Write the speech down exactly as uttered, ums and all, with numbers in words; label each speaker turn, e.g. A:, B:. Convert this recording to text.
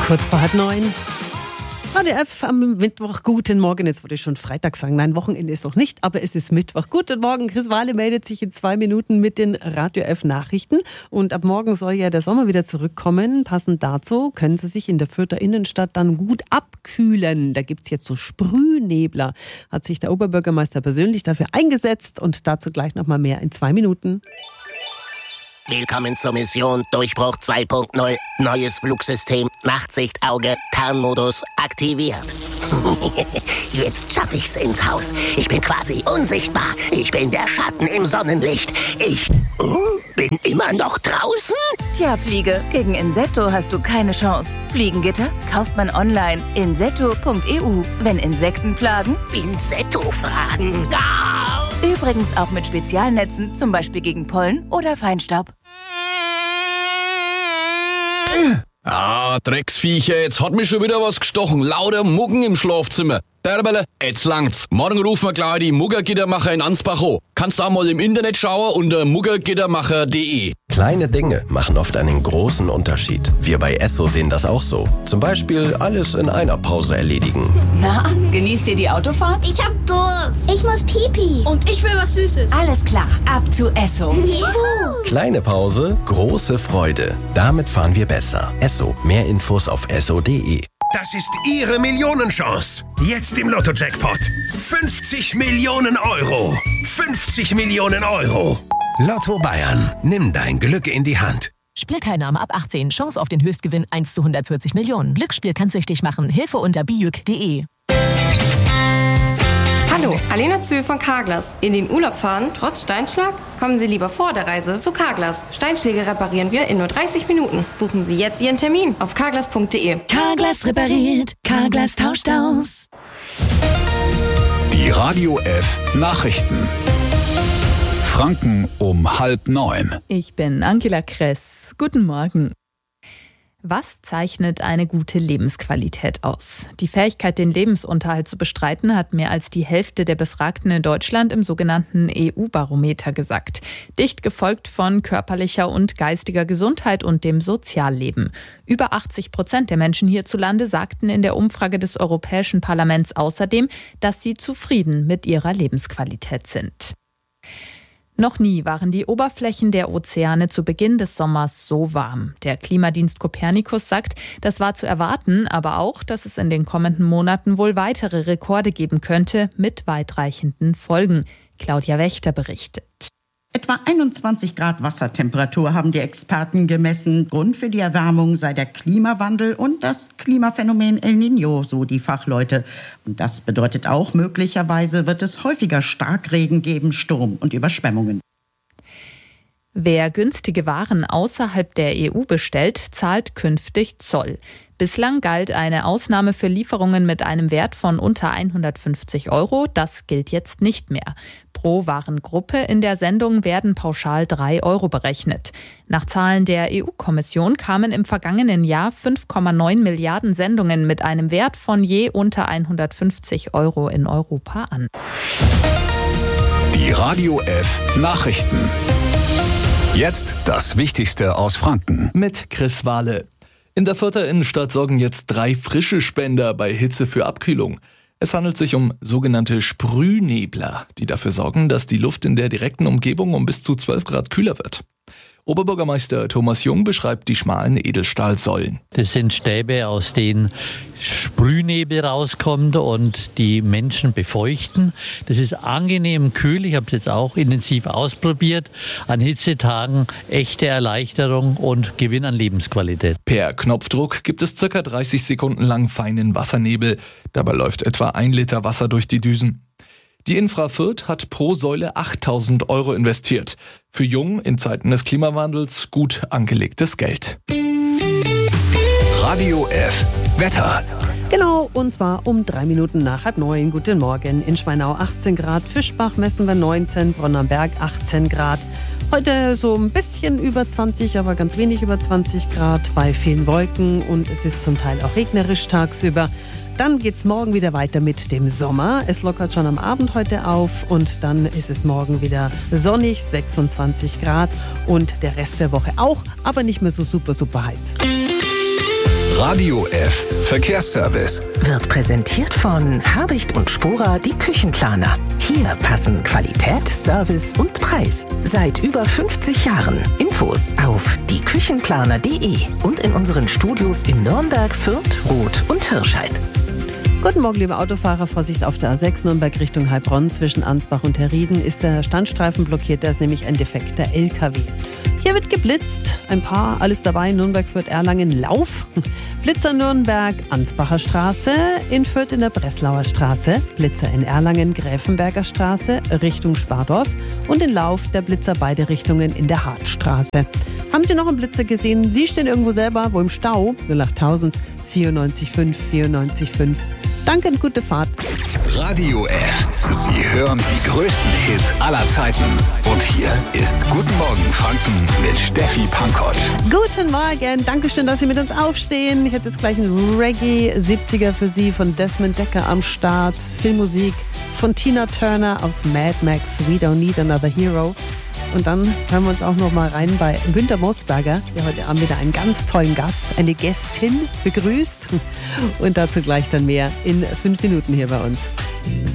A: Kurz vor halb neun. A D F am Mittwoch. Guten Morgen. Jetzt wollte ich schon Freitag sagen. Nein, Wochenende ist noch nicht, aber es ist Mittwoch. Guten Morgen. Chris Wahle meldet sich in zwei Minuten mit den Radio F Nachrichten. Und ab morgen soll ja der Sommer wieder zurückkommen. Passend dazu können Sie sich in der Fürther Innenstadt dann gut abkühlen. Da gibt es jetzt so Sprühnebler. Hat sich der Oberbürgermeister persönlich dafür eingesetzt. Und dazu gleich nochmal mehr in zwei Minuten.
B: Willkommen zur Mission Durchbruch zwei Punkt null. Neues Flugsystem, Nachtsichtauge, Tarnmodus aktiviert. Jetzt schaff ich's ins Haus. Ich bin quasi unsichtbar. Ich bin der Schatten im Sonnenlicht. Ich uh, bin immer noch draußen?
C: Tja, Fliege, gegen Insetto hast du keine Chance. Fliegengitter kauft man online. insetto punkt e u. Wenn Insekten plagen?
B: Insetto-Fragen. Ah!
C: Übrigens auch mit Spezialnetzen, zum Beispiel gegen Pollen oder Feinstaub.
D: Ah, Drecksviecher, jetzt hat mich schon wieder was gestochen. Lauter Muggen im Schlafzimmer. Derbele, jetzt langt's. Morgen rufen wir gleich die Muggergittermacher in Ansbach an. Kannst auch mal im Internet schauen unter muggergittermacher punkt de.
E: Kleine Dinge machen oft einen großen Unterschied. Wir bei Esso sehen das auch so. Zum Beispiel alles in einer Pause erledigen.
F: Na, genießt ihr die Autofahrt?
G: Ich hab Durst. Ich muss Pipi.
F: Und ich will was Süßes.
C: Alles klar, ab zu Esso.
G: Juhu.
E: Kleine Pause, große Freude. Damit fahren wir besser. Esso. Mehr Infos auf esso punkt de.
H: Das ist Ihre Millionenchance. Jetzt im Lotto-Jackpot. fünfzig Millionen Euro. fünfzig Millionen Euro. Lotto Bayern. Nimm dein Glück in die Hand.
I: Spielteilnahme ab achtzehn. Chance auf den Höchstgewinn eins zu hundertvierzig Millionen. Glücksspiel kann süchtig machen. Hilfe unter bijuk punkt de.
J: Hallo, Alena Zühl von Carglass. In den Urlaub fahren, trotz Steinschlag? Kommen Sie lieber vor der Reise zu Carglass. Steinschläge reparieren wir in nur dreißig Minuten. Buchen Sie jetzt Ihren Termin auf carglass punkt de.
K: Carglass repariert, Carglass tauscht aus.
L: Die Radio F Nachrichten. Franken um halb neun.
M: Ich bin Angela Kress. Guten Morgen. Was zeichnet eine gute Lebensqualität aus? Die Fähigkeit, den Lebensunterhalt zu bestreiten, hat mehr als die Hälfte der Befragten in Deutschland im sogenannten E U-Barometer gesagt. Dicht gefolgt von körperlicher und geistiger Gesundheit und dem Sozialleben. Über achtzig Prozent der Menschen hierzulande sagten in der Umfrage des Europäischen Parlaments außerdem, dass sie zufrieden mit ihrer Lebensqualität sind. Noch nie waren die Oberflächen der Ozeane zu Beginn des Sommers so warm. Der Klimadienst Copernicus sagt, das war zu erwarten, aber auch, dass es in den kommenden Monaten wohl weitere Rekorde geben könnte mit weitreichenden Folgen. Claudia Wächter berichtet.
N: Etwa einundzwanzig Grad Wassertemperatur haben die Experten gemessen. Grund für die Erwärmung sei der Klimawandel und das Klimaphänomen El Niño, so die Fachleute. Und das bedeutet auch, möglicherweise wird es häufiger Starkregen geben, Sturm und Überschwemmungen.
M: Wer günstige Waren außerhalb der E U bestellt, zahlt künftig Zoll. Bislang galt eine Ausnahme für Lieferungen mit einem Wert von unter hundertfünfzig Euro. Das gilt jetzt nicht mehr. Pro Warengruppe in der Sendung werden pauschal drei Euro berechnet. Nach Zahlen der E U-Kommission kamen im vergangenen Jahr fünf Komma neun Milliarden Sendungen mit einem Wert von je unter hundertfünfzig Euro in Europa an.
L: Die Radio F Nachrichten. Jetzt das Wichtigste aus Franken.
O: Mit Chris Wahle. In der Fürther Innenstadt sorgen jetzt drei frische Spender bei Hitze für Abkühlung. Es handelt sich um sogenannte Sprühnebler, die dafür sorgen, dass die Luft in der direkten Umgebung um bis zu zwölf Grad kühler wird. Oberbürgermeister Thomas Jung beschreibt die schmalen Edelstahlsäulen.
P: Das sind Stäbe, aus denen Sprühnebel rauskommt und die Menschen befeuchten. Das ist angenehm kühl. Ich habe es jetzt auch intensiv ausprobiert. An Hitzetagen echte Erleichterung und Gewinn an Lebensqualität.
O: Per Knopfdruck gibt es ca. dreißig Sekunden lang feinen Wassernebel. Dabei läuft etwa ein Liter Wasser durch die Düsen. Die Infra Fürth hat pro Säule achttausend Euro investiert. Für Jung in Zeiten des Klimawandels gut angelegtes Geld.
L: Radio F Wetter.
A: Genau, und zwar um drei Minuten nach halb neun. Guten Morgen. In Schweinau achtzehn Grad, Fischbach messen wir neunzehn, Bronnenberg achtzehn Grad. Heute so ein bisschen über zwanzig, aber ganz wenig über zwanzig Grad bei vielen Wolken und es ist zum Teil auch regnerisch tagsüber. Dann geht's morgen wieder weiter mit dem Sommer. Es lockert schon am Abend heute auf und dann ist es morgen wieder sonnig, sechsundzwanzig Grad und der Rest der Woche auch, aber nicht mehr so super, super heiß.
L: Radio F Verkehrsservice
I: Wird präsentiert von Habicht und Spora, die Küchenplaner. Hier passen Qualität, Service und Preis. Seit über fünfzig Jahren. Infos auf die küchenplaner punkt de und in unseren Studios in Nürnberg, Fürth, Roth und Hirscheid.
A: Guten Morgen, liebe Autofahrer. Vorsicht auf der A sechs Nürnberg Richtung Heilbronn. Zwischen Ansbach und Herrieden ist der Standstreifen blockiert. Da ist nämlich ein defekter L K W. Hier wird geblitzt. Ein paar, alles dabei. Nürnberg, Fürth, Erlangen, Lauf. Blitzer Nürnberg, Ansbacher Straße. In Fürth in der Breslauer Straße. Blitzer in Erlangen, Gräfenberger Straße, Richtung Spardorf. Und in Lauf der Blitzer beide Richtungen in der Hartstraße. Haben Sie noch einen Blitzer gesehen? Sie stehen irgendwo selber, wo im Stau? null acht tausend vierundneunzig fünf vierundneunzig fünf. Danke und gute Fahrt.
L: Radio F. Sie hören die größten Hits aller Zeiten. Und hier ist Guten Morgen Franken mit Steffi Pankott.
A: Guten Morgen. Dankeschön, dass Sie mit uns aufstehen. Ich hätte jetzt gleich einen Reggae-siebziger für Sie von Desmond Decker am Start. Filmmusik von Tina Turner aus Mad Max. We Don't Need Another Hero. Und dann hören wir uns auch noch mal rein bei Günter Mosberger, der heute Abend wieder einen ganz tollen Gast, eine Gästin begrüßt. Und dazu gleich dann mehr in fünf Minuten hier bei uns.